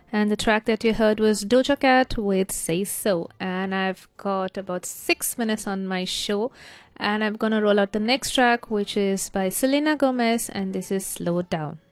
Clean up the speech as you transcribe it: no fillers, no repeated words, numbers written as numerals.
And the track that you heard was Doja Cat with Say So. And I've got about 6 minutes on my show. And I'm gonna roll out the next track, which is by Selena Gomez, and this is Slow Down.